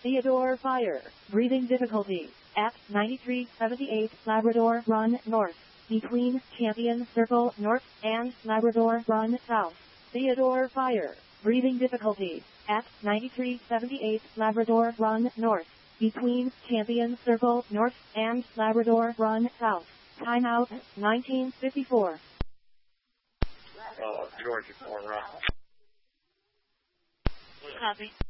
Theodore Fire. Breathing difficulty. At 9378 Labrador Run North. Between Champion Circle North and Labrador Run South. Theodore Fire. Breathing difficulty. At 9378 Labrador Run North. Between Champion Circle North and Labrador Run South. Timeout 1954. Georgia 4 run. Copy.